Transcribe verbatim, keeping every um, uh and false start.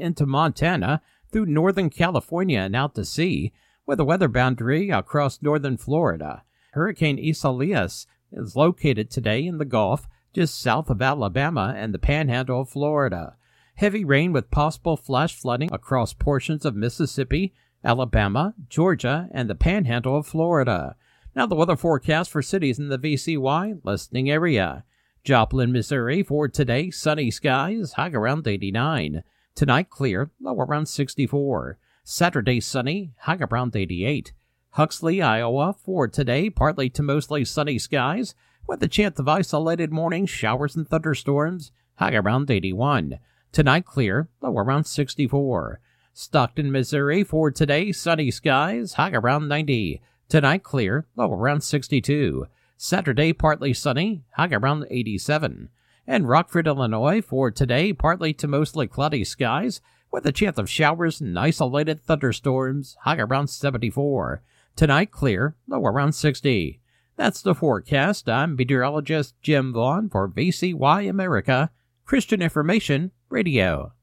into Montana through northern California and out to sea, with a weather boundary across northern Florida. Hurricane Isaias is located today in the Gulf, just south of Alabama and the Panhandle of Florida. Heavy rain with possible flash flooding across portions of Mississippi, Alabama, Georgia, and the Panhandle of Florida. Now the weather forecast for cities in the V C Y listening area. Joplin, Missouri, for today, sunny skies, high around eighty-nine. Tonight, clear, low around sixty-four. Saturday, sunny, high around eighty-eight. Huxley, Iowa, for today, partly to mostly sunny skies, with a chance of isolated morning showers and thunderstorms, high around eighty-one. Tonight, clear, low around sixty-four. Stockton, Missouri, for today, sunny skies, high around ninety. Tonight, clear, low around sixty-two. Saturday, partly sunny, high around eighty-seven. And Rockford, Illinois, for today, partly to mostly cloudy skies, with a chance of showers and isolated thunderstorms, high around seventy-four. Tonight, clear, low around sixty. That's the forecast. I'm meteorologist Jim Vaughn for V C Y America, Christian Information Radio.